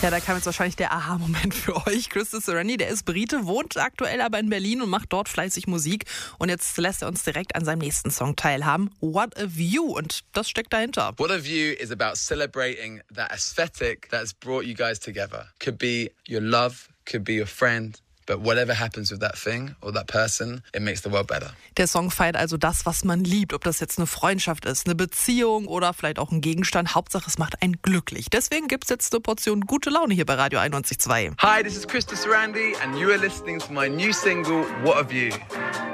Ja, da kam jetzt wahrscheinlich der Aha-Moment für euch. Christos Sarandi, der ist Brite, wohnt aktuell aber in Berlin und macht dort fleißig Musik. Und jetzt lässt er uns direkt an seinem nächsten Song teilhaben. What a View. Und das steckt dahinter. What a View is about celebrating that aesthetic that's brought you guys together. Could be your love, could be your friend. But whatever happens with that thing or that person, it makes the world better. Der Song feiert also das, was man liebt. Ob das jetzt eine Freundschaft ist, eine Beziehung oder vielleicht auch ein Gegenstand. Hauptsache, es macht einen glücklich. Deswegen gibt's jetzt eine Portion gute Laune hier bei Radio 91.2. Hi, this is Christos Sarandi and you are listening to my new single, What a View.